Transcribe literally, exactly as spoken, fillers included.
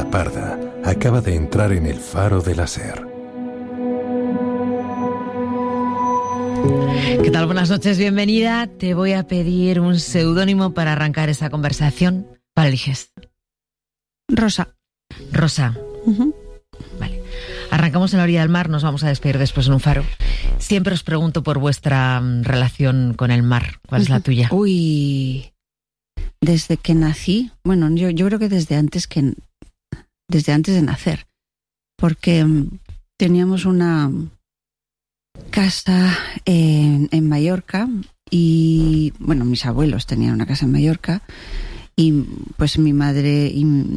Ana Parda acaba de entrar en el Faro de la Ser. ¿Qué tal? Buenas noches, bienvenida. Te voy a pedir un seudónimo para arrancar esta conversación. ¿Cuál eliges? Rosa. Rosa. Uh-huh. Vale. Arrancamos en la orilla del mar, nos vamos a despedir después en un faro. Siempre os pregunto por vuestra um, relación con el mar. ¿Cuál uh-huh. es la tuya? Uy, desde que nací, bueno, yo, yo creo que desde antes que desde antes de nacer, porque um, teníamos una casa en, en Mallorca y, bueno, mis abuelos tenían una casa en Mallorca y pues mi madre y